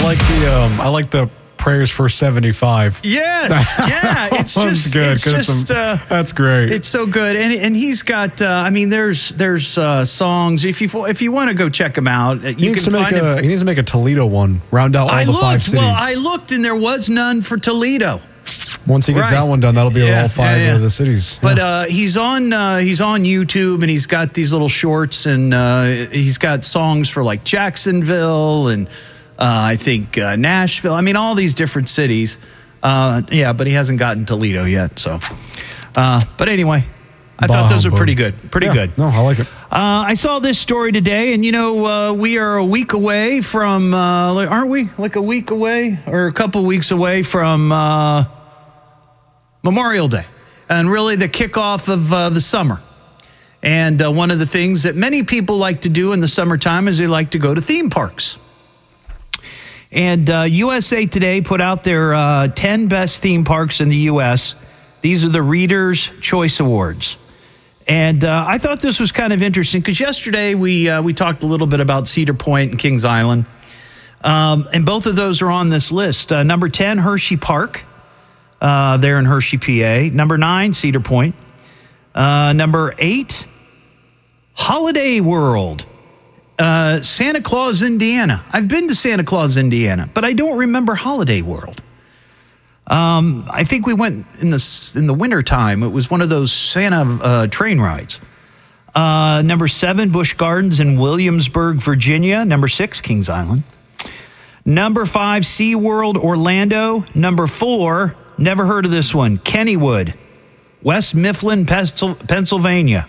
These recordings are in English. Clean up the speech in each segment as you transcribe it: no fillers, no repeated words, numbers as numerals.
like the prayers for 75. Yes, yeah, it's just good. It's just that's great. It's so good, and he's got. There's songs. If you want to go check him out, you can find him. He needs to make a Toledo one. Round out all the 5 cities. Well, I looked, and there was none for Toledo. Once he gets that one done, that'll be all 5 of the cities. But he's on YouTube, and he's got these little shorts, and he's got songs for like Jacksonville and I think Nashville. I mean, all these different cities. But he hasn't gotten Toledo yet. So, but anyway, I thought those were pretty good. Pretty good. No, I like it. I saw this story today, and we are a week away from, aren't we? Like a week away or a couple weeks away from Memorial Day, and really the kickoff of the summer. And one of the things that many people like to do in the summertime is they like to go to theme parks. And USA Today put out their 10 best theme parks in the U.S. These are the Reader's Choice Awards. And I thought this was kind of interesting because yesterday we talked a little bit about Cedar Point and Kings Island. And both of those are on this list. Number 10, Hershey Park, there in Hershey, PA. Number 9, Cedar Point. Number 8, Holiday World. Santa Claus, Indiana. I've been to Santa Claus, Indiana, but I don't remember Holiday World. I think we went in the wintertime. It was one of those Santa train rides. Number 7, Busch Gardens in Williamsburg, Virginia. Number 6, Kings Island. Number 5, SeaWorld, Orlando. Number 4, never heard of this one, Kennywood, West Mifflin, Pennsylvania.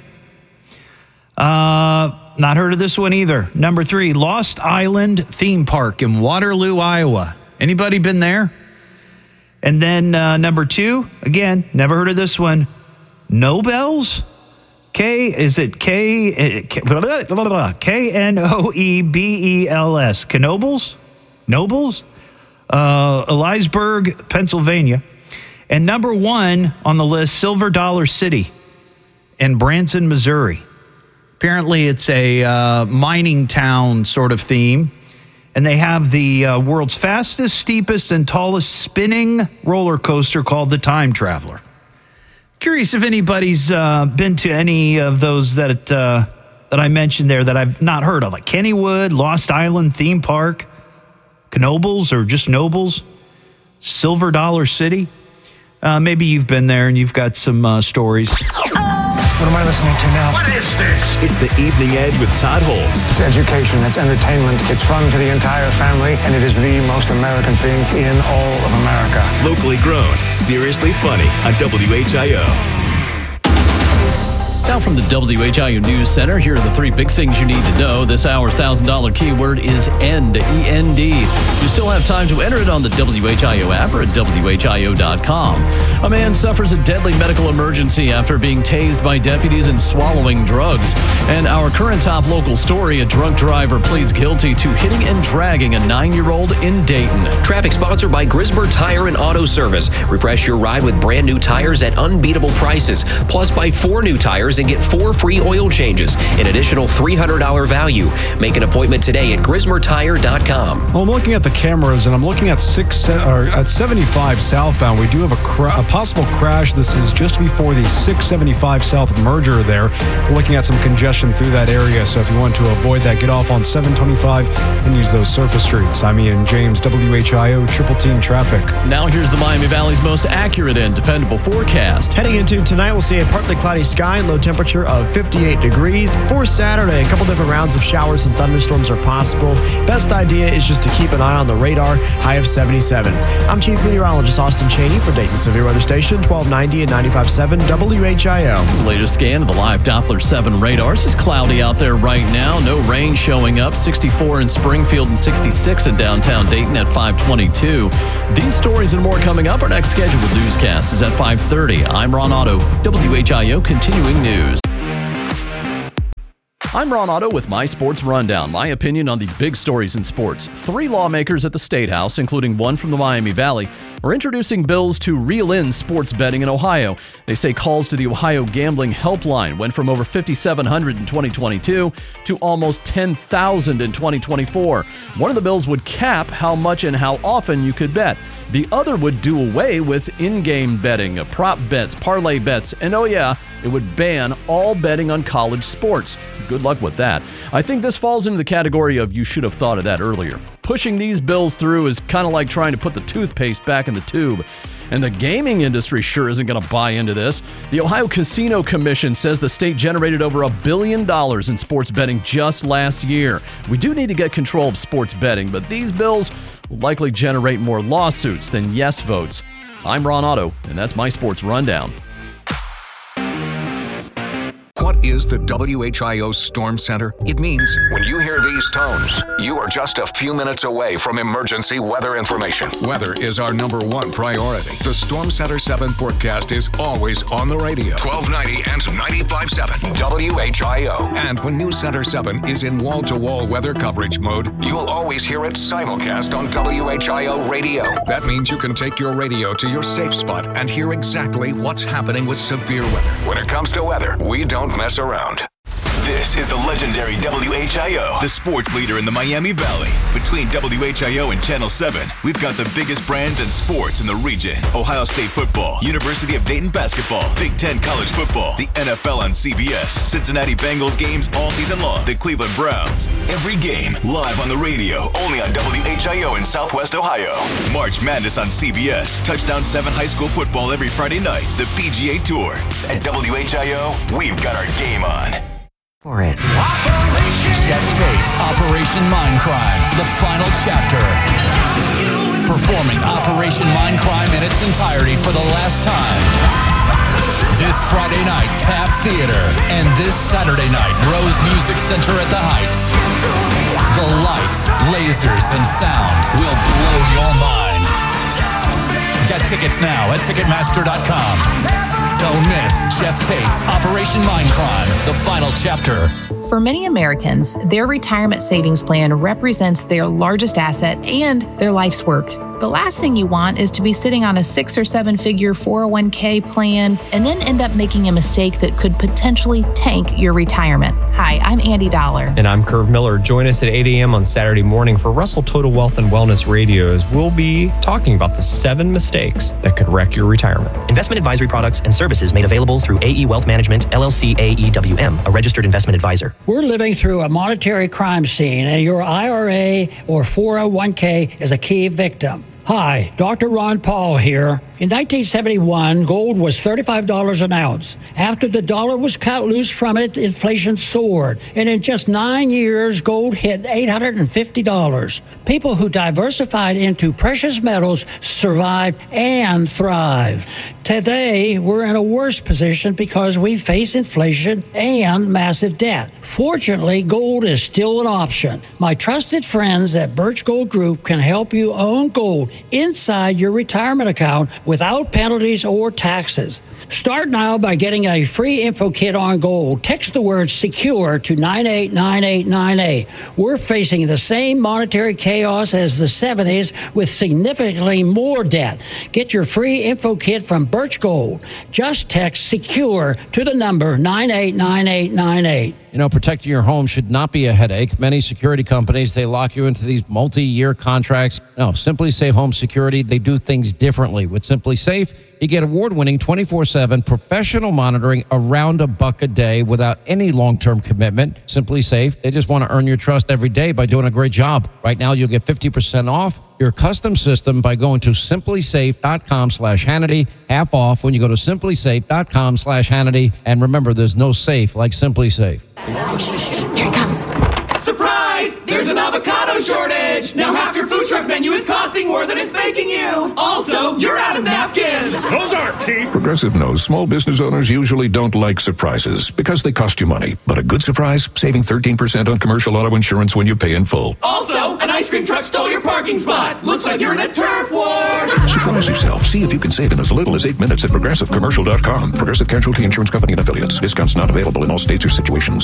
Not heard of this one either. Number 3, Lost Island Theme Park in Waterloo, Iowa. Anybody been there? And then number 2, again, never heard of this one, Knobels? Knoebels? Knoebels? Nobles? Ellisburg, Pennsylvania. And number 1 on the list, Silver Dollar City in Branson, Missouri. Apparently, it's a mining town sort of theme. And they have the world's fastest, steepest, and tallest spinning roller coaster called the Time Traveler. Curious if anybody's been to any of those that I mentioned there that I've not heard of, like Kennywood, Lost Island Theme Park, Knoebels, or just Nobles, Silver Dollar City. Maybe you've been there and you've got some stories. What am I listening to now? What is this? It's The Evening Edge with Todd Holtz. It's education, it's entertainment, it's fun for the entire family, and it is the most American thing in all of America. Locally grown, seriously funny on WHIO. Now from the WHIO News Center, here are the 3 big things you need to know. This hour's $1,000 keyword is END, E-N-D. You still have time to enter it on the WHIO app or at WHIO.com. A man suffers a deadly medical emergency after being tased by deputies and swallowing drugs. And our current top local story, a drunk driver pleads guilty to hitting and dragging a 9-year-old in Dayton. Traffic sponsored by Grismer Tire and Auto Service. Refresh your ride with brand new tires at unbeatable prices. Plus, buy 4 new tires and get 4 free oil changes, an additional $300 value. Make an appointment today at GrismerTire.com. Well, I'm looking at the cameras, and I'm looking at 75 southbound. We do have a possible crash. This is just before the 675 south merger there. We're looking at some congestion through that area, so if you want to avoid that, get off on 725 and use those surface streets. I'm Ian James, WHIO Triple Team Traffic. Now here's the Miami Valley's most accurate and dependable forecast. Heading into tonight, we'll see a partly cloudy sky and low temperature of 58 degrees. For Saturday, a couple different rounds of showers and thunderstorms are possible. Best idea is just to keep an eye on the radar, high of 77. I'm Chief Meteorologist Austin Cheney for Dayton Severe Weather Station, 1290 and 95.7 WHIO. The latest scan of the live Doppler 7 radars is cloudy out there right now. No rain showing up. 64 in Springfield and 66 in downtown Dayton at 522. These stories and more coming up. Our next scheduled newscast is at 5:30. I'm Ron Otto, WHIO Continuing News. I'm Ron Otto with My Sports Rundown, my opinion on the big stories in sports. 3 lawmakers at the State House, including one from the Miami Valley, are introducing bills to reel in sports betting in Ohio. They say calls to the Ohio Gambling Helpline went from over 5,700 in 2022 to almost 10,000 in 2024. One of the bills would cap how much and how often you could bet. The other would do away with in-game betting, prop bets, parlay bets, and oh yeah, it would ban all betting on college sports. Good luck with that. I think this falls into the category of you should have thought of that earlier. Pushing these bills through is kind of like trying to put the toothpaste back in the tube. And the gaming industry sure isn't going to buy into this. The Ohio Casino Commission says the state generated over $1 billion in sports betting just last year. We do need to get control of sports betting, but these bills will likely generate more lawsuits than yes votes. I'm Ron Otto, and that's my sports rundown. What is the WHIO Storm Center? It means when you hear these tones, you are just a few minutes away from emergency weather information. Weather is our number one priority. The Storm Center 7 forecast is always on the radio. 1290 and 95.7 WHIO. And when News Center 7 is in wall-to-wall weather coverage mode, you'll always hear it simulcast on WHIO radio. That means you can take your radio to your safe spot and hear exactly what's happening with severe weather. When it comes to weather, we don't mess around. This is the legendary WHIO, the sports leader in the Miami Valley. Between WHIO and Channel 7, we've got the biggest brands and sports in the region. Ohio State football, University of Dayton basketball, Big Ten college football, the NFL on CBS, Cincinnati Bengals games all season long, the Cleveland Browns. Every game live on the radio, only on WHIO in Southwest Ohio. March Madness on CBS, Touchdown 7 high school football every Friday night, the PGA Tour. At WHIO, we've got our game on. For it. Jeff Tate's Operation Mindcrime, the final chapter. Performing Operation Mindcrime in its entirety for the last time. This Friday night, Taft Theater, and this Saturday night, Rose Music Center at the Heights. The lights, lasers, and sound will blow your mind. Get tickets now at Ticketmaster.com. Don't miss Jeff Tate's Operation Mindcrime, the final chapter. For many Americans, their retirement savings plan represents their largest asset and their life's work. The last thing you want is to be sitting on a 6 or 7 figure 401k plan and then end up making a mistake that could potentially tank your retirement. Hi, I'm Andy Dollar. And I'm Curve Miller. Join us at 8 a.m. on Saturday morning for Russell Total Wealth and Wellness Radio, as we'll be talking about the 7 mistakes that could wreck your retirement. Investment advisory products and services made available through AE Wealth Management, LLC AEWM, a registered investment advisor. We're living through a monetary crime scene, and your IRA or 401k is a key victim. Hi, Dr. Ron Paul here. In 1971, gold was $35 an ounce. After the dollar was cut loose from it, inflation soared. And in just 9 years, gold hit $850. People who diversified into precious metals survived and thrived. Today, we're in a worse position because we face inflation and massive debt. Fortunately, gold is still an option. My trusted friends at Birch Gold Group can help you own gold inside your retirement account without penalties or taxes. Start now by getting a free info kit on gold. Text the word SECURE to 989898. We're facing the same monetary chaos as the 70s with significantly more debt. Get your free info kit from Birch Gold. Just text SECURE to the number 989898. You know, protecting your home should not be a headache. Many security companies, they lock you into these multi-year contracts. No, Simply Safe Home Security, they do things differently. With Simply Safe, you get award-winning 24/7 professional monitoring around $1 a day without any long-term commitment. Simply Safe, they just want to earn your trust every day by doing a great job. Right now, you'll get 50% off your custom system by going to simplysafe.com/Hannity. Half off when you go to simplysafe.com/Hannity. And remember, there's no safe like Simply Safe. Here it comes. Surprise! There's an avocado shortage! Now half your food truck menu is costing more than it's making you! Also, you're out of napkins! Those aren't cheap! Progressive knows small business owners usually don't like surprises because they cost you money. But a good surprise? Saving 13% on commercial auto insurance when you pay in full. Also, an ice cream truck stole your parking spot! Looks like you're in a turf war! Surprise yourself. See if you can save in as little as 8 minutes at ProgressiveCommercial.com. Progressive Casualty Insurance Company and Affiliates. Discounts not available in all states or situations.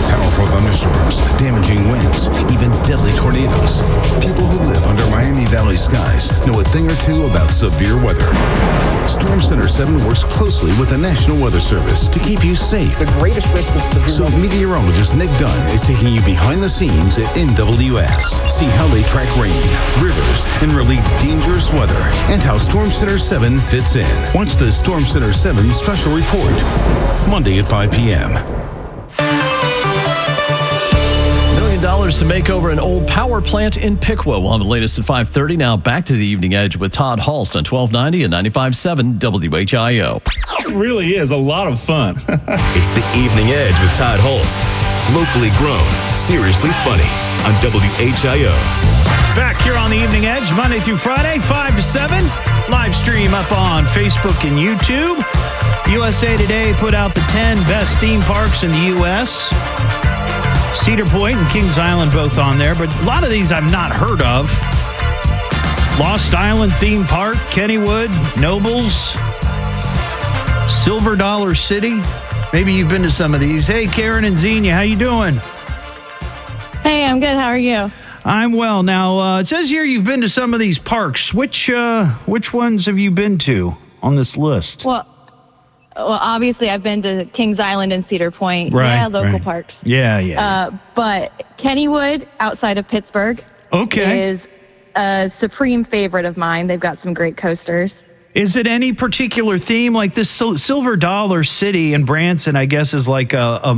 Powerful thunderstorms, damaging winds, even deadly tornadoes. People who live under Miami Valley cloudy skies know a thing or two about severe weather. Storm Center 7 works closely with the National Weather Service to keep you safe. The greatest risk of severe So weather. meteorologist Nick Dunn is taking you behind the scenes at NWS. See how they track rain, rivers, and relieve dangerous weather, and how Storm Center 7 fits in. Watch the Storm Center 7 special report, Monday at 5 p.m. $1 million to make over an old power plant in Piqua. We'll have the latest at 5:30. Now back to the Evening Edge with Todd Halst on 1290 and 95.7 WHIO. It really is a lot of fun. It's the Evening Edge with Todd Holst. Locally grown, seriously funny on WHIO. Back here on the Evening Edge, Monday through Friday, 5 to 7. Live stream up on Facebook and YouTube. USA Today put out the 10 best theme parks in the U.S. Cedar Point and Kings Island both on there, but a lot of these I've not heard of. Lost Island Theme Park, Kennywood, Nobles, Silver Dollar City. Maybe you've been to some of these. Hey, Karen and Xenia, how you doing? Hey, I'm good. How are you? I'm well. Now, it says here you've been to some of these parks. Which ones have you been to on this list? Well, obviously, I've been to Kings Island and Cedar Point. Right, yeah, local right. parks. Yeah. But Kennywood, outside of Pittsburgh, is a supreme favorite of mine. They've got some great coasters. Is it any particular theme? Like this Silver Dollar City in Branson, I guess, is like a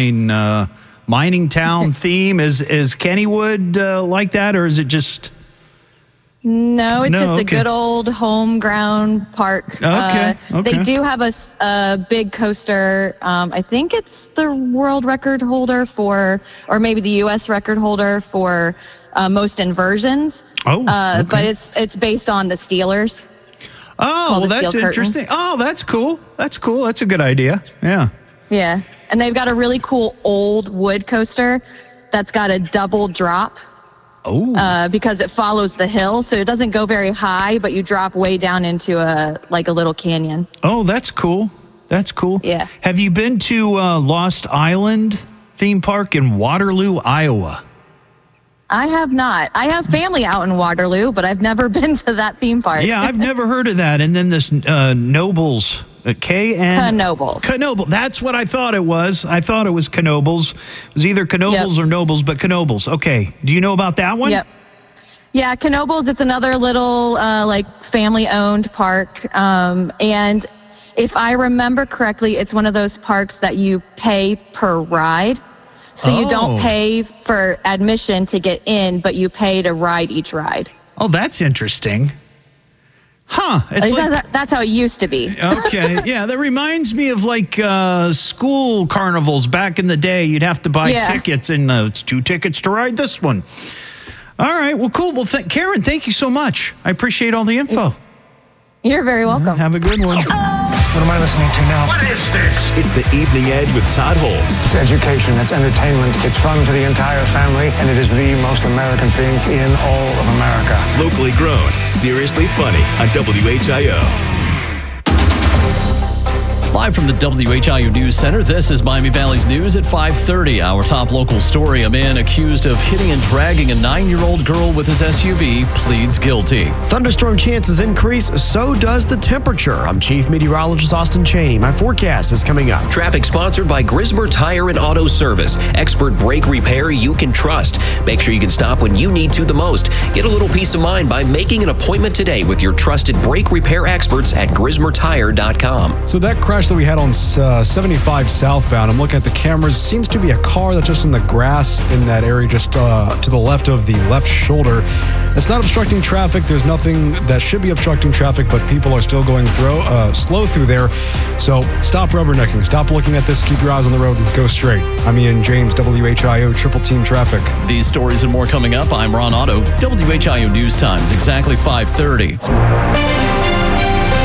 mining town theme. Is Kennywood like that, or is it just... No, it's just okay. a good old home-ground park. Okay. They do have a big coaster. I think it's the world record holder for, or maybe the U.S. record holder for most inversions. But it's based on the Steelers. Oh, well, that's interesting. Oh, that's cool. That's cool. That's a good idea. Yeah. Yeah. And they've got a really cool old wood coaster that's got a double drop. Oh. Because it follows the hill, so it doesn't go very high, but you drop way down into a little canyon. Oh, that's cool. That's cool. Yeah. Have you been to Lost Island theme park in Waterloo, Iowa? I have not. I have family out in Waterloo, but I've never been to that theme park. Yeah, I've never heard of that. And then this Nobles, Knoebels. Knoebels. That's what I thought it was. I thought it was Knoebels. It was either Knoebels or Nobles, but Knoebels. Okay. Do you know about that one? Yep. Yeah, Knoebels, it's another little family-owned park. And if I remember correctly, it's one of those parks that you pay per ride. So you don't pay for admission to get in, but you pay to ride each ride. Oh, that's interesting. Huh. That's how it used to be. Okay. Yeah, that reminds me of school carnivals back in the day. You'd have to buy tickets, and it's 2 tickets to ride this one. All right. Well, cool. Well, Karen, thank you so much. I appreciate all the info. You're very welcome. Have a good one. What am I listening to now? What is this? It's the Evening Edge with Todd Holst. It's education, it's entertainment, it's fun for the entire family, and it is the most American thing in all of America. Locally grown, seriously funny on WHIO. Live from the WHIO News Center, this is Miami Valley's News at 5:30. Our top local story, a man accused of hitting and dragging a 9-year-old girl with his SUV pleads guilty. Thunderstorm chances increase, so does the temperature. I'm Chief Meteorologist Austin Cheney. My forecast is coming up. Traffic sponsored by Grismer Tire and Auto Service. Expert brake repair you can trust. Make sure you can stop when you need to the most. Get a little peace of mind by making an appointment today with your trusted brake repair experts at GrismerTire.com. So that crash that we had on 75 southbound, I'm looking at the cameras, seems to be a car that's just in the grass in that area just to the left of the left shoulder. It's not obstructing traffic. There's nothing that should be obstructing traffic, but people are still going slow through there. So stop rubbernecking. Stop looking at this. Keep your eyes on the road and go straight. I'm Ian James, WHIO Triple Team Traffic. These stories and more coming up. I'm Ron Otto, WHIO News Times, exactly 5:30.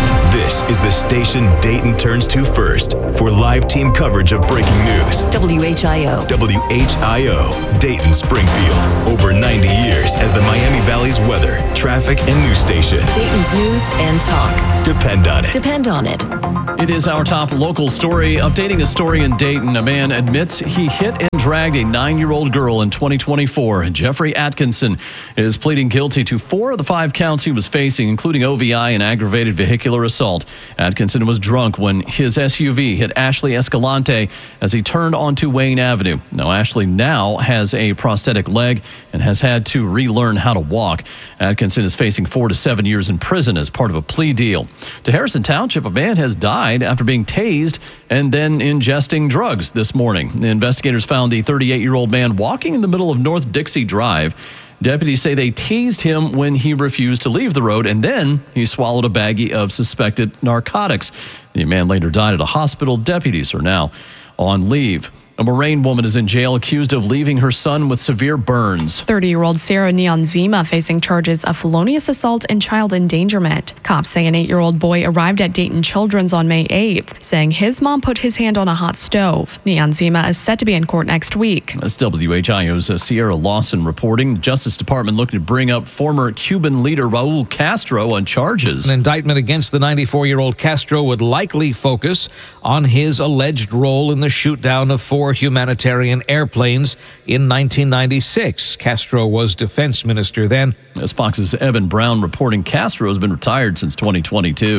This is the station Dayton turns to first for live team coverage of breaking news. WHIO. WHIO, Dayton, Springfield. Over 90 years as the Miami Valley's weather, traffic, and news station. Dayton's news and talk. Depend on it. Depend on it. It is our top local story. Updating a story in Dayton, a man admits he hit and dragged a 9-year-old girl in 2024. Jeffrey Atkinson is pleading guilty to 4 of the 5 counts he was facing, including OVI and aggravated vehicular assault. Atkinson was drunk when his SUV hit Ashley Escalante as he turned onto Wayne Avenue. Now, Ashley now has a prosthetic leg and has had to relearn how to walk. Atkinson is facing 4 to 7 years in prison as part of a plea deal. To Harrison Township, a man has died after being tased and then ingesting drugs this morning. The investigators found the 38-year-old man walking in the middle of North Dixie Drive. Deputies say they tased him when he refused to leave the road, and then he swallowed a baggie of suspected narcotics. The man later died at a hospital. Deputies are now on leave. A Moraine woman is in jail accused of leaving her son with severe burns. 30-year-old Sarah Nyanzima facing charges of felonious assault and child endangerment. Cops say an 8-year-old boy arrived at Dayton Children's on May 8th, saying his mom put his hand on a hot stove. Nyanzima is set to be in court next week. That's WHIO's Sierra Lawson reporting. The Justice Department looking to bring up former Cuban leader Raul Castro on charges. An indictment against the 94-year-old Castro would likely focus on his alleged role in the shoot-down of 4 humanitarian airplanes in 1996. Castro was defense minister then. As Fox's Evan Brown reporting, Castro has been retired since 2022.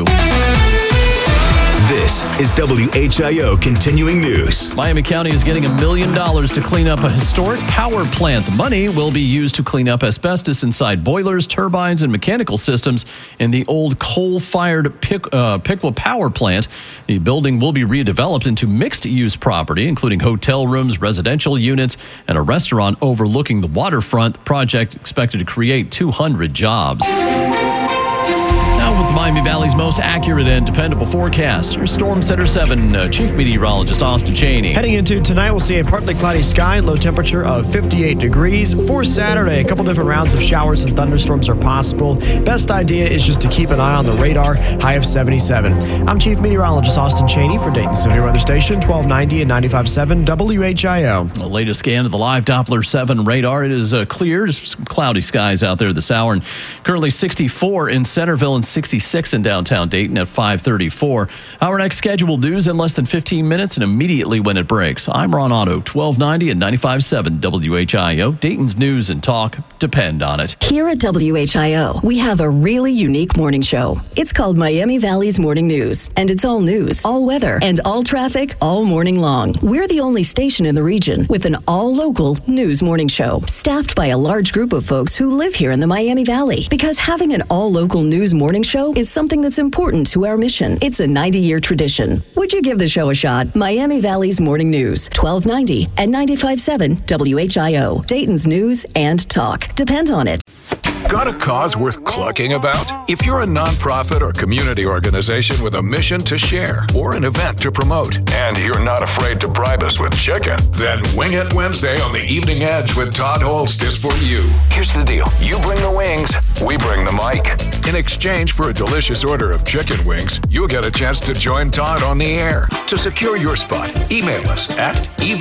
This is WHIO Continuing News. Miami County is getting $1 million to clean up a historic power plant. The money will be used to clean up asbestos inside boilers, turbines, and mechanical systems in the old coal-fired Piqua power plant. The building will be redeveloped into mixed-use property, including hotel rooms, residential units, and a restaurant overlooking the waterfront. The project expected to create 200 jobs. With Miami Valley's most accurate and dependable forecast, your Storm Center 7 Chief Meteorologist Austin Cheney. Heading into tonight, we'll see a partly cloudy sky, low temperature of 58 degrees. For Saturday, a couple different rounds of showers and thunderstorms are possible. Best idea is just to keep an eye on the radar, high of 77. I'm Chief Meteorologist Austin Cheney for Dayton Severe Weather Station, 1290 and 95.7 WHIO. The latest scan of the live Doppler 7 radar. It is clear, just some cloudy skies out there this hour. And currently 64 in Centerville and 66 in downtown Dayton at 5:34. Our next scheduled news in less than 15 minutes and immediately when it breaks. I'm Ron Otto, 1290 and 95.7 WHIO. Dayton's news and talk depend on it. Here at WHIO, we have a really unique morning show. It's called Miami Valley's Morning News, and it's all news, all weather, and all traffic all morning long. We're the only station in the region with an all-local news morning show, staffed by a large group of folks who live here in the Miami Valley. Because having an all-local news morning show is something that's important to our mission. It's a 90-year tradition. Would you give the show a shot? Miami Valley's Morning News, 1290 and 95.7 WHIO. Dayton's news and talk. Depend on it. Got a cause worth clucking about? If you're a nonprofit or community organization with a mission to share or an event to promote, and you're not afraid to bribe us with chicken, then Wing It Wednesday on the Evening Edge with Todd Holst is for you. Here's the deal. You bring the wings, we bring the mic. In exchange for a delicious order of chicken wings, you'll get a chance to join Todd on the air. To secure your spot, email us at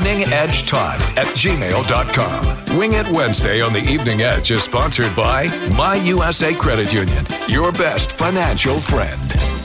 eveningedgetodd@gmail.com. Wing It Wednesday on the Evening Edge is sponsored by My USA Credit Union, your best financial friend.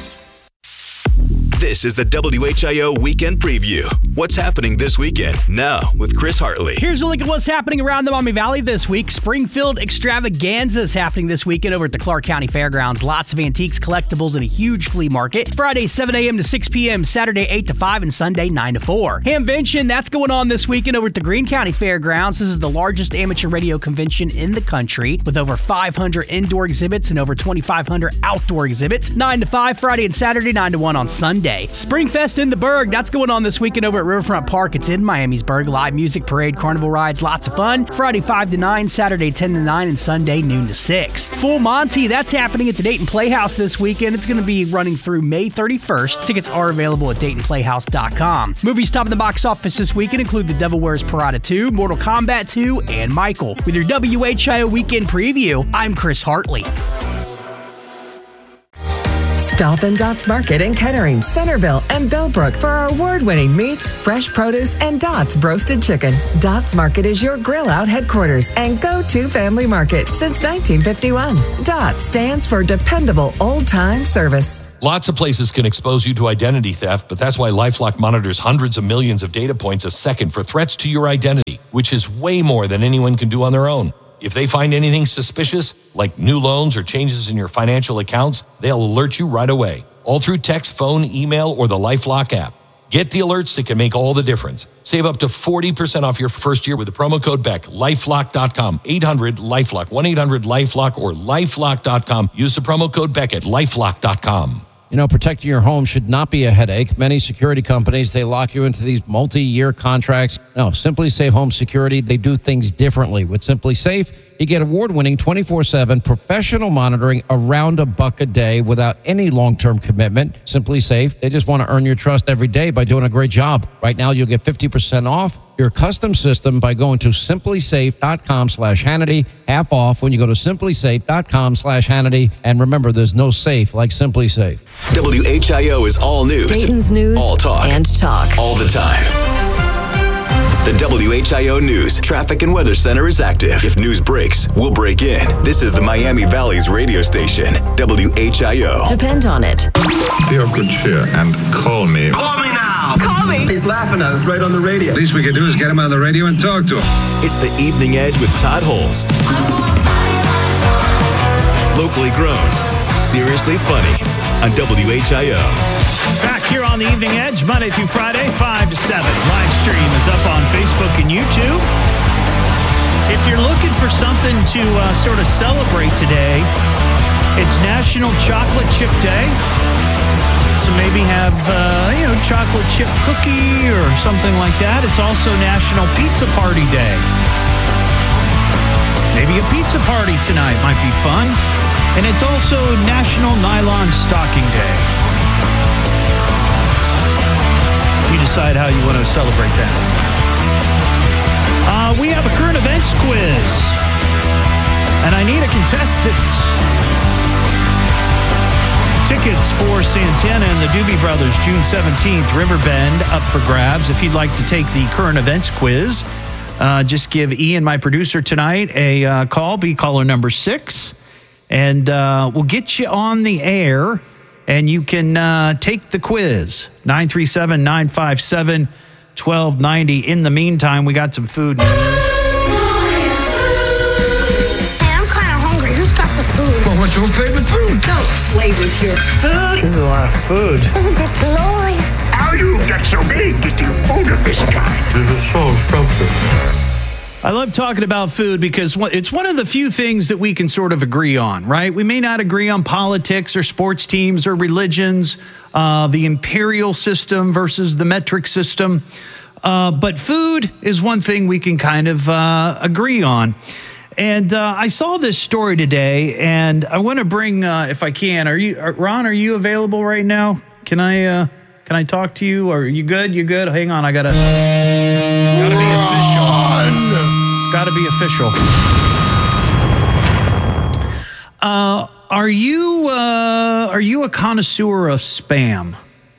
This is the WHIO Weekend Preview. What's happening this weekend? Now with Chris Hartley. Here's a look at what's happening around the Miami Valley this week. Springfield Extravaganza is happening this weekend over at the Clark County Fairgrounds. Lots of antiques, collectibles, and a huge flea market. Friday, 7 a.m. to 6 p.m., Saturday, 8 to 5, and Sunday, 9 to 4. Hamvention, that's going on this weekend over at the Greene County Fairgrounds. This is the largest amateur radio convention in the country with over 500 indoor exhibits and over 2,500 outdoor exhibits. 9 to 5 Friday and Saturday, 9 to 1 on Sunday. Springfest in the Berg, that's going on this weekend over at Riverfront Park. It's in Miamisburg. Live music, parade, carnival rides, lots of fun. Friday 5 to 9, Saturday 10 to 9, and Sunday noon to 6. Full Monty, that's happening at the Dayton Playhouse this weekend. It's going to be running through May 31st. Tickets are available at DaytonPlayhouse.com. Movies top of the box office this weekend include The Devil Wears Prada 2, Mortal Kombat 2, and Michael. With your WHIO Weekend Preview, I'm Chris Hartley. Stop in Dots Market in Kettering, Centerville, and Bellbrook for our award-winning meats, fresh produce, and Dots roasted chicken. Dots Market is your grill-out headquarters and go-to family market since 1951. Dots stands for dependable old-time service. Lots of places can expose you to identity theft, but that's why LifeLock monitors hundreds of millions of data points a second for threats to your identity, which is way more than anyone can do on their own. If they find anything suspicious, like new loans or changes in your financial accounts, they'll alert you right away, all through text, phone, email, or the LifeLock app. Get the alerts that can make all the difference. Save up to 40% off your first year with the promo code BECK. LifeLock.com, 800-LifeLock, 1-800-LifeLock, or LifeLock.com. Use the promo code BECK at LifeLock.com. You know, protecting your home should not be a headache. Many security companies, they lock you into these multi-year contracts. No, SimpliSafe Home Security, they do things differently. With SimpliSafe, you get award-winning 24/7 professional monitoring around $1 a day without any long-term commitment. SimpliSafe, they just want to earn your trust every day by doing a great job. Right now, you'll get 50% off your custom system by going to simplysafe.com/Hannity. Half off when you go to simplysafe.com/Hannity. And remember, there's no safe like SimpliSafe. WHIO is all news. Dayton's news all talk. And talk. All the time. The WHIO News Traffic and Weather Center is active. If news breaks, we'll break in. This is the Miami Valley's radio station, WHIO. Depend on it. Be of good cheer and call me. Call me now! Call me! He's laughing at us right on the radio. Least we could do is get him on the radio and talk to him. It's the Evening Edge with Todd Holst. Locally grown, seriously funny on WHIO. Back here on the Evening Edge, Monday through Friday, 5 to 7. Live stream is up on Facebook and YouTube. If you're looking for something to sort of celebrate today, it's National Chocolate Chip Day. So maybe have, chocolate chip cookie or something like that. It's also National Pizza Party Day. Maybe a pizza party tonight might be fun. And it's also National Nylon Stocking Day. You decide how you want to celebrate that. We have a current events quiz, and I need a contestant. Tickets for Santana and the Doobie Brothers, June 17th, Riverbend, up for grabs. If you'd like to take the current events quiz, just give Ian, my producer tonight, a call. Be caller number 6, and we'll get you on the air. And you can take the quiz, 937-957-1290. In the meantime, we got some food news. Hey, I'm kind of hungry. Who's got the food? Well, what's your favorite food? Don't play with your food. This is a lot of food. Isn't it glorious? How you get so big getting food of this kind? This is so expensive. I love talking about food because it's one of the few things that we can sort of agree on, right? We may not agree on politics or sports teams or religions, the imperial system versus the metric system. But food is one thing we can kind of agree on. And I saw this story today, and I want to bring, if I can, Ron, are you available right now? Can I talk to you? Are you good? You good? Hang on, gotta be official. It's gotta be official. Are you a connoisseur of Spam?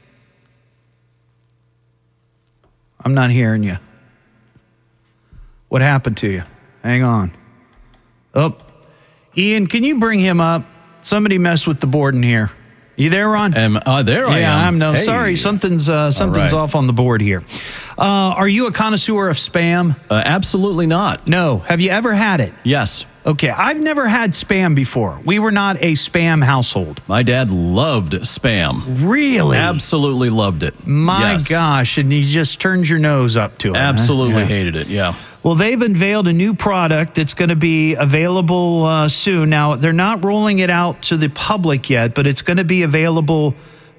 I'm not hearing you. What happened to you? Hang on. Oh, Ian, can you bring him up? Somebody messed with the board in here. You there, Ron? There I am. Yeah, I'm no. Hey. Sorry, something's right. off on the board here. Are you a connoisseur of Spam? Absolutely not. No. Have you ever had it? Yes. Okay, I've never had Spam before. We were not a Spam household. My dad loved Spam. Really? Absolutely loved it. My Yes. gosh, and you just turned your nose up to it. Absolutely huh? hated it, yeah. Well, they've unveiled a new product that's going to be available soon. Now, they're not rolling it out to the public yet, but it's going to be available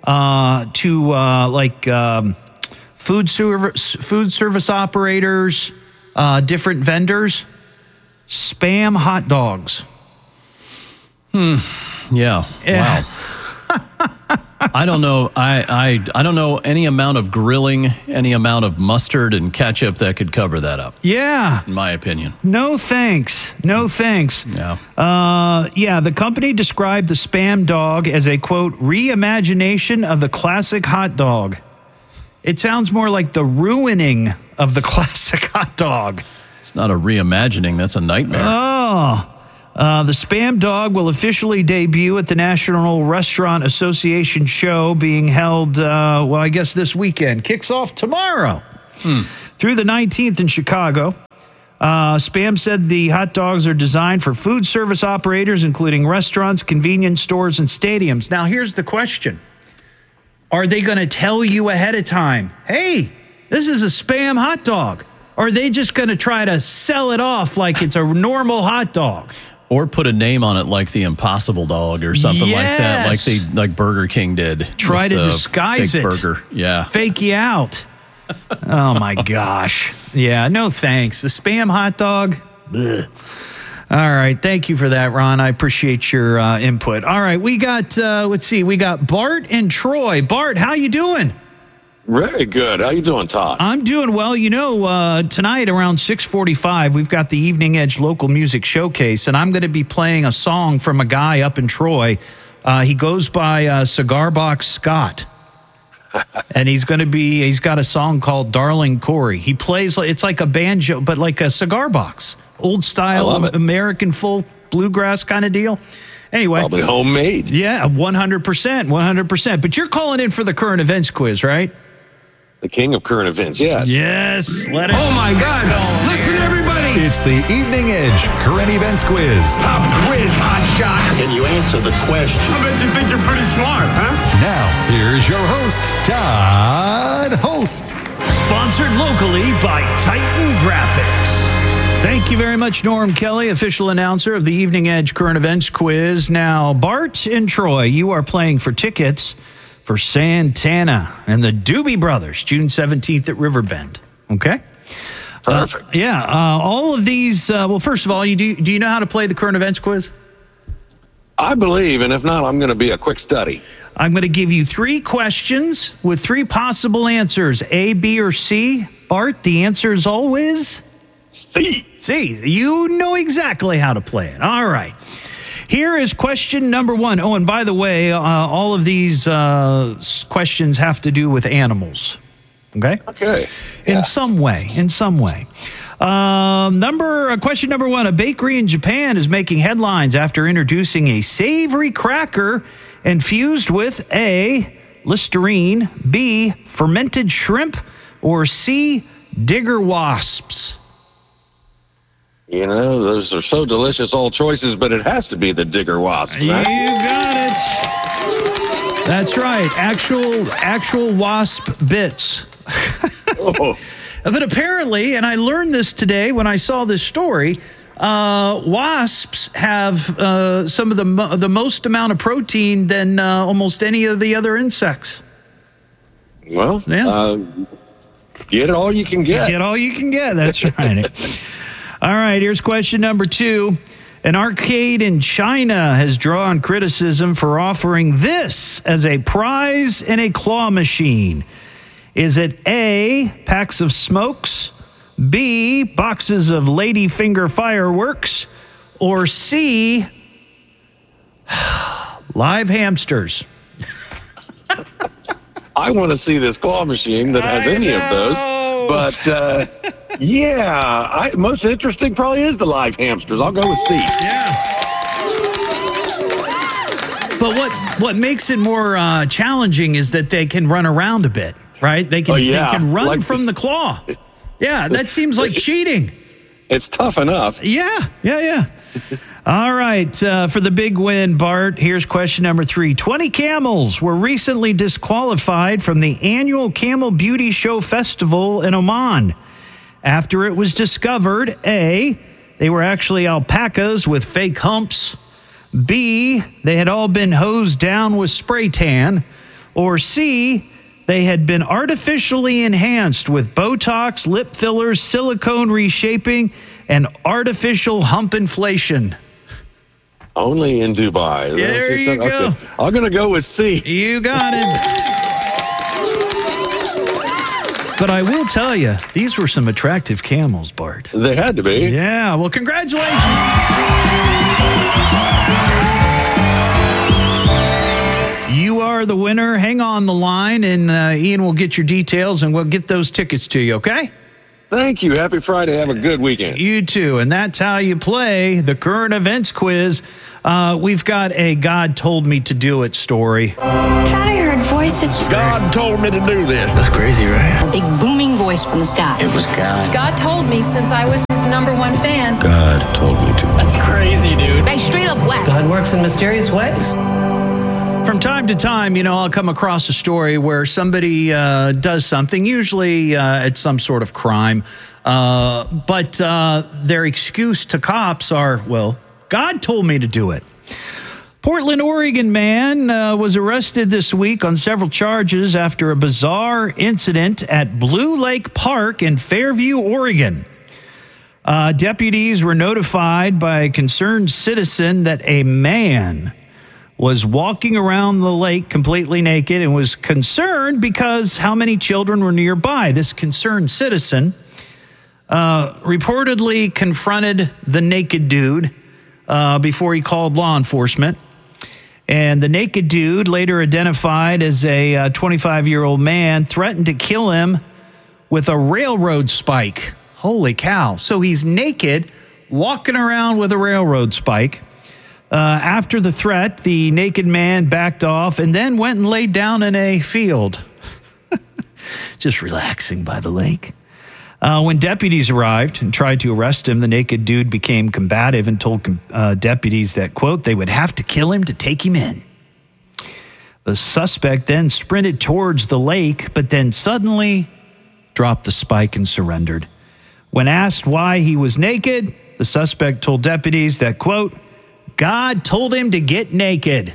to food service operators, different vendors. Spam hot dogs. Yeah. Wow. I don't know. I don't know any amount of grilling, any amount of mustard and ketchup that could cover that up. Yeah. In my opinion. No thanks. No thanks. Yeah. The company described the Spam dog as a, quote, reimagination of the classic hot dog. It sounds more like the ruining of the classic hot dog. It's not a reimagining. That's a nightmare. The Spam dog will officially debut at the National Restaurant Association show being held, I guess this weekend. Kicks off tomorrow through the 19th in Chicago. Spam said the hot dogs are designed for food service operators, including restaurants, convenience stores, and stadiums. Now, here's the question. Are they going to tell you ahead of time, hey, this is a Spam hot dog? Or are they just going to try to sell it off like it's a normal hot dog? Or put a name on it like the Impossible Dog or something like that, like Burger King did. Try to disguise it. Burger. Yeah. Fake you out. Oh, my gosh. Yeah, no thanks. The Spam hot dog? Ugh. All right. Thank you for that, Ron. I appreciate your input. All right. We got, we got Bart and Troy. Bart, how you doing? Very good. How you doing, Todd? I'm doing well. You know, tonight around 6:45, we've got the Evening Edge Local Music Showcase, and I'm going to be playing a song from a guy up in Troy. He goes by Cigar Box Scott, and he's got a song called Darling Corey. He plays, it's like a banjo, but like a cigar box, old style American folk bluegrass kind of deal. Anyway. Probably homemade. Yeah, 100%. But you're calling in for the current events quiz, right? The king of current events, yes. Yes, let it. Oh my God! Listen, everybody! It's the Evening Edge Current Events Quiz. Pop quiz, hot shot. Can you answer the question? I bet you think you're pretty smart, huh? Now, here's your host, Todd Holst. Sponsored locally by Titan Graphics. Thank you very much, Norm Kelly, official announcer of the Evening Edge Current Events Quiz. Now, Bart and Troy, you are playing for tickets for Santana and the Doobie Brothers, June 17th at Riverbend. Okay? Perfect. All of these, first of all, do you know how to play the current events quiz? I believe, and if not, I'm going to be a quick study. I'm going to give you 3 questions with 3 possible answers, A, B, or C. Bart, the answer is always... C. You know exactly how to play it. All right. Here is question number 1. Oh, and by the way, all of these questions have to do with animals. Okay? Okay. In some way. Question number 1. A bakery in Japan is making headlines after introducing a savory cracker infused with A, Listerine, B, fermented shrimp, or C, digger wasps. You know, those are so delicious, all choices, but it has to be the digger wasp. You got it. That's right. Actual wasp bits. Oh. But apparently, and I learned this today when I saw this story, wasps have some of the most amount of protein than almost any of the other insects. Well, get it all you can get. Get all you can get. That's right. All right, here's question number 2. An arcade in China has drawn criticism for offering this as a prize in a claw machine. Is it A, packs of smokes, B, boxes of ladyfinger fireworks, or C, live hamsters? I want to see this claw machine that has any of those, but... most interesting probably is the live hamsters. I'll go with C. Yeah. But what makes it more challenging is that they can run around a bit, right? They can run from the claw. Yeah, that seems like cheating. It's tough enough. Yeah. All right, for the big win, Bart, here's question number 3. 20 camels were recently disqualified from the annual Camel Beauty Show Festival in Oman after it was discovered, A, they were actually alpacas with fake humps, B, they had all been hosed down with spray tan, or C, they had been artificially enhanced with Botox, lip fillers, silicone reshaping, and artificial hump inflation. Only in Dubai. There you go. Okay. I'm going to go with C. You got it. But I will tell you, these were some attractive camels, Bart. They had to be. Yeah, well, congratulations. You are the winner. Hang on the line, and Ian will get your details, and we'll get those tickets to you, okay? Thank you. Happy Friday. Have a good weekend. You too. And that's how you play the current events quiz. We've got a God told me to do it story. Thought I heard voices. God told me to do this. That's crazy, right? A big booming voice from the sky. It was God. God told me since I was his #1 fan. God told me to. That's crazy, dude. Like straight up whack. God works in mysterious ways. From time to time, I'll come across a story where somebody does something, usually it's some sort of crime, but their excuse to cops are, well, God told me to do it. Portland, Oregon man was arrested this week on several charges after a bizarre incident at Blue Lake Park in Fairview, Oregon. Deputies were notified by a concerned citizen that a man was walking around the lake completely naked and was concerned because how many children were nearby. This concerned citizen reportedly confronted the naked dude before he called law enforcement. And the naked dude, later identified as a 25-year-old man, threatened to kill him with a railroad spike. Holy cow. So he's naked, walking around with a railroad spike. After the threat, the naked man backed off and then went and laid down in a field, just relaxing by the lake. When deputies arrived and tried to arrest him, the naked dude became combative and told deputies that, quote, they would have to kill him to take him in. The suspect then sprinted towards the lake, but then suddenly dropped the spike and surrendered. When asked why he was naked, the suspect told deputies that, quote, God told him to get naked.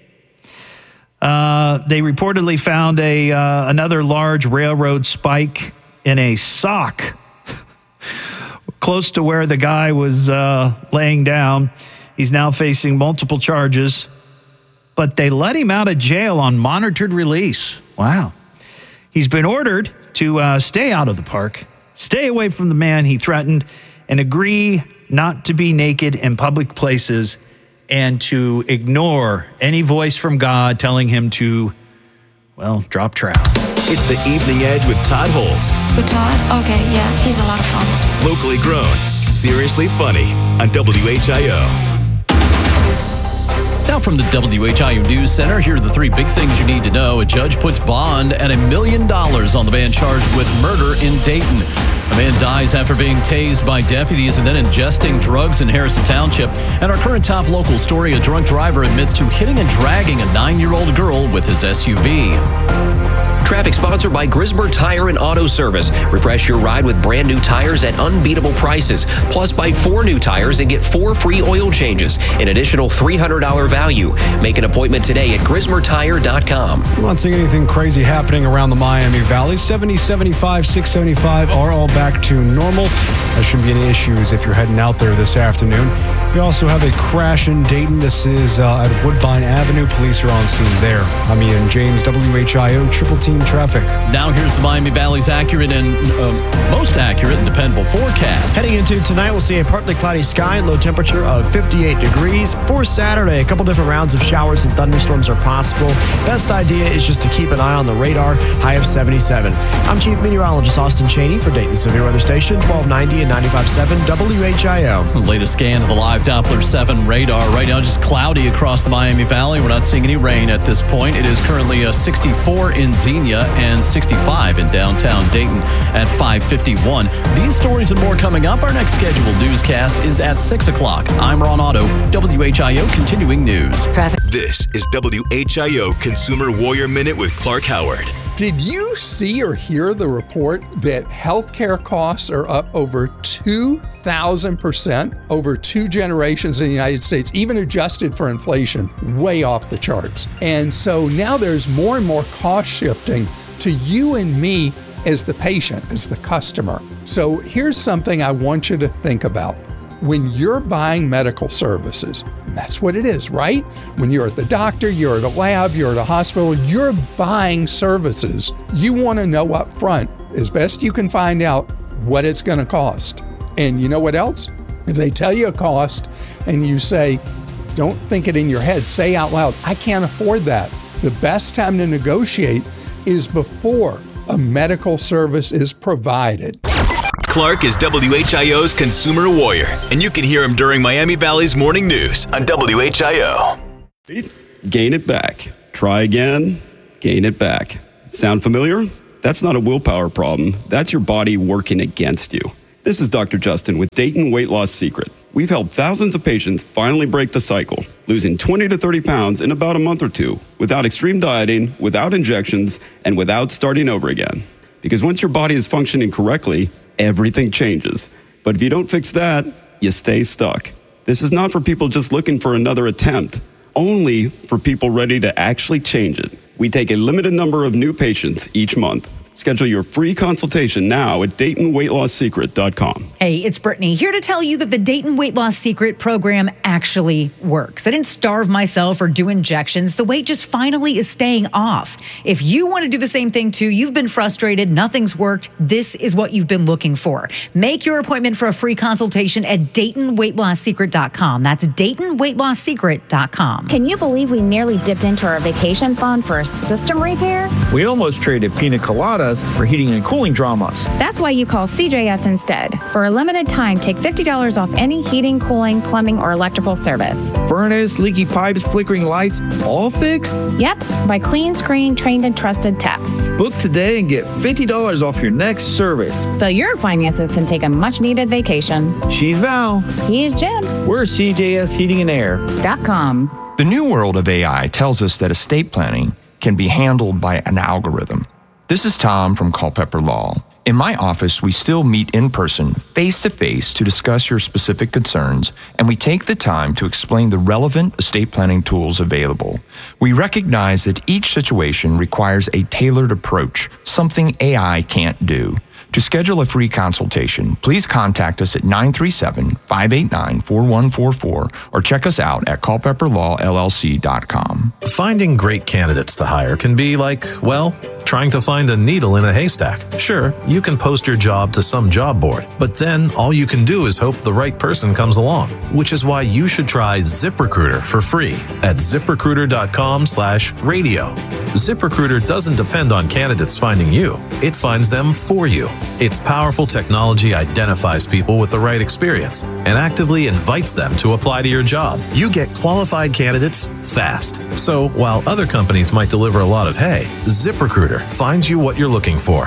They reportedly found another large railroad spike in a sock close to where the guy was laying down. He's now facing multiple charges, but they let him out of jail on monitored release. Wow. He's been ordered to stay out of the park, stay away from the man he threatened, and agree not to be naked in public places and to ignore any voice from God telling him to, well, drop trout. It's the Evening Edge with Todd Holst. With Todd? Okay, yeah, he's a lot of fun. Locally grown, seriously funny on WHIO. Now from the WHIO News Center, here are the 3 big things you need to know. A judge puts bond at $1 million on the man charged with murder in Dayton. A man dies after being tased by deputies and then ingesting drugs in Harrison Township. And our current top local story, a drunk driver admits to hitting and dragging a 9-year-old girl with his SUV. Traffic sponsored by Grisber Tire and Auto Service. Refresh your ride with brand new tires at unbeatable prices. Plus, buy 4 new tires and get 4 free oil changes. An additional $300 value. Make an appointment today at GrisberTire.com. I'm not seeing anything crazy happening around the Miami Valley. 70, 75, 675 are all back to normal. There shouldn't be any issues if you're heading out there this afternoon. We also have a crash in Dayton. This is at Woodbine Avenue. Police are on scene there. I'm Ian James, WHIO Triple Team Traffic. Now here's the Miami Valley's accurate and most accurate and dependable forecast. Heading into tonight, we'll see a partly cloudy sky, low temperature of 58 degrees. For Saturday, a couple different rounds of showers and thunderstorms are possible. Best idea is just to keep an eye on the radar, high of 77. I'm Chief Meteorologist Austin Cheney for Dayton Severe Weather Station, 1290 and 95.7 WHIO. The latest scan of the live Doppler 7 radar. Right now, just cloudy across the Miami Valley. We're not seeing any rain at this point. It is currently 64 in Xenia and 65 in downtown Dayton at 5:51. These stories and more coming up. Our next scheduled newscast is at 6 o'clock. I'm Ron Otto, WHIO Continuing News. This is WHIO Consumer Warrior Minute with Clark Howard. Did you see or hear the report that healthcare costs are up over 2,000% over 2 generations in the United States, even adjusted for inflation, way off the charts? And so now there's more and more cost shifting to you and me as the patient, as the customer. So here's something I want you to think about. When you're buying medical services, and that's what it is, right? When you're at the doctor, you're at a lab, you're at a hospital, you're buying services. You want to know up front, as best you can find out, what it's going to cost. And you know what else? If they tell you a cost and you say, don't think it in your head, say out loud, I can't afford that. The best time to negotiate is before a medical service is provided. Clark is WHIO's consumer warrior, and you can hear him during Miami Valley's morning news on WHIO. Gain it back. Try again. Gain it back. Sound familiar? That's not a willpower problem. That's your body working against you. This is Dr. Justin with Dayton Weight Loss Secret. We've helped thousands of patients finally break the cycle, losing 20 to 30 pounds in about a month or two, without extreme dieting, without injections, and without starting over again. Because once your body is functioning correctly, everything changes. But if you don't fix that, you stay stuck. This is not for people just looking for another attempt, only for people ready to actually change it. We take a limited number of new patients each month. Schedule your free consultation now at DaytonWeightLossSecret.com. Hey, it's Brittany here to tell you that the Dayton Weight Loss Secret program actually works. I didn't starve myself or do injections. The weight just finally is staying off. If you want to do the same thing too, you've been frustrated, nothing's worked, this is what you've been looking for. Make your appointment for a free consultation at DaytonWeightLossSecret.com. That's DaytonWeightLossSecret.com. Can you believe we nearly dipped into our vacation fund for a system repair? We almost traded pina coladas for heating and cooling dramas. That's why you call CJS instead. For a limited time, take $50 off any heating, cooling, plumbing, or electrical service. Furnace, leaky pipes, flickering lights, all fixed? Yep, by clean, screened, trained, and trusted techs. Book today and get $50 off your next service. So your finances can take a much-needed vacation. She's Val. He's Jim. We're CJS Heating and Air.com. The new world of AI tells us that estate planning can be handled by an algorithm. This is Tom from Culpeper Law. In my office, we still meet in person, face-to-face, to discuss your specific concerns, and we take the time to explain the relevant estate planning tools available. We recognize that each situation requires a tailored approach, something AI can't do. To schedule a free consultation, please contact us at 937-589-4144 or check us out at culpepperlawllc.com. Finding great candidates to hire can be like, well, trying to find a needle in a haystack. Sure, you can post your job to some job board, but then all you can do is hope the right person comes along, which is why you should try ZipRecruiter for free at ZipRecruiter.com/radio. ZipRecruiter doesn't depend on candidates finding you. It finds them for you. Its powerful technology identifies people with the right experience and actively invites them to apply to your job. You get qualified candidates fast. So while other companies might deliver a lot of hay, ZipRecruiter finds you what you're looking for.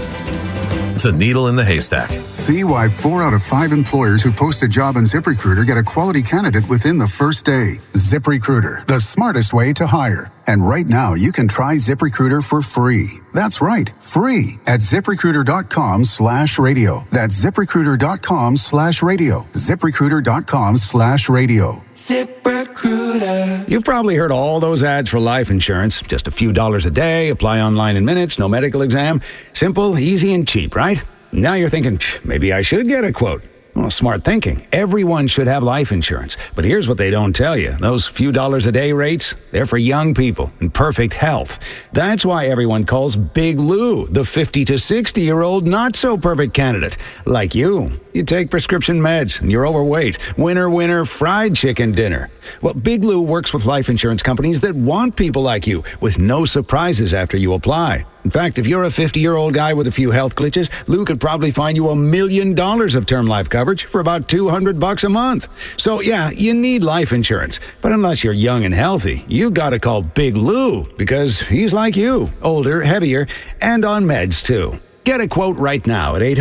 The needle in the haystack. See why 4 out of 5 employers who post a job on ZipRecruiter get a quality candidate within the first day. ZipRecruiter, the smartest way to hire. And right now, you can try ZipRecruiter for free. That's right, free at ZipRecruiter.com/radio. That's ZipRecruiter.com/radio. ZipRecruiter.com/radio. ZipRecruiter. You've probably heard all those ads for life insurance. Just a few dollars a day, apply online in minutes, no medical exam. Simple, easy, and cheap, right? Now you're thinking, maybe I should get a quote. Well, smart thinking. Everyone should have life insurance. But here's what they don't tell you. Those few dollars a day rates, they're for young people in perfect health. That's why everyone calls Big Lou the 50 to 60-year-old not-so-perfect candidate. Like you. You take prescription meds and you're overweight. Winner, fried chicken dinner. Well, Big Lou works with life insurance companies that want people like you with no surprises after you apply. In fact, if you're a 50-year-old guy with a few health glitches, Lou could probably find you $1 million of term life coverage for about $200 a month. So yeah, you need life insurance. But unless you're young and healthy, you gotta call Big Lou because he's like you, older, heavier, and on meds too. Get a quote right now at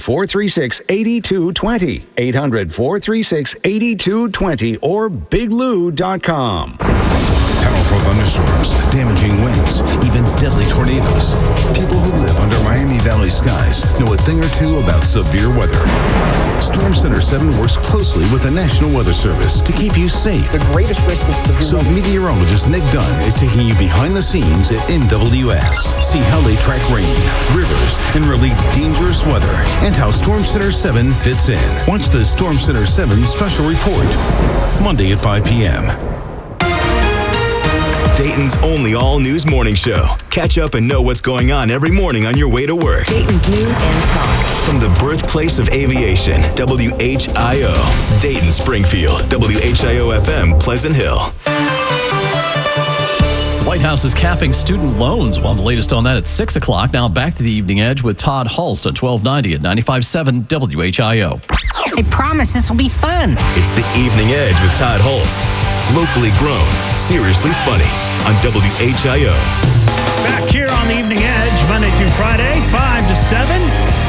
800-436-8220, 800-436-8220, or biglou.com. Health powerful thunderstorms, damaging winds, even deadly tornadoes. People who live under Miami Valley skies know a thing or two about severe weather. Storm Center 7 works closely with the National Weather Service to keep you safe. The greatest risk of severe So weather. meteorologist Nick Dunn is taking you behind the scenes at NWS. See how they track rain, rivers, and really dangerous weather, and how Storm Center 7 fits in. Watch the Storm Center 7 special report, Monday at 5 p.m. Dayton's only all-news morning show. Catch up and know what's going on every morning on your way to work. Dayton's news and talk. From the birthplace of aviation, WHIO. Dayton, Springfield, WHIO-FM, Pleasant Hill. The White House is capping student loans. We'll have the latest on that at 6 o'clock. Now back to the Evening Edge with Todd Hulst at 1290 at 95.7 WHIO. I promise this will be fun. It's the Evening Edge with Todd Hulst. Locally grown, seriously funny on WHIO. Back here on the Evening Edge, Monday through Friday, 5 to 7.